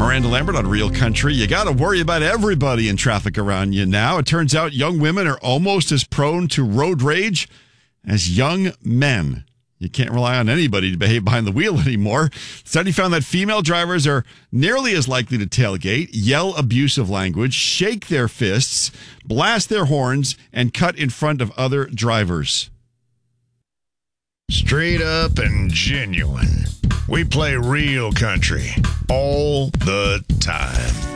Miranda Lambert on Real Country. You got to worry about everybody in traffic around you now. It turns out young women are almost as prone to road rage as young men. You can't rely on anybody to behave behind the wheel anymore. Study found that female drivers are nearly as likely to tailgate, yell abusive language, shake their fists, blast their horns, and cut in front of other drivers. Straight up and genuine. We play real country all the time.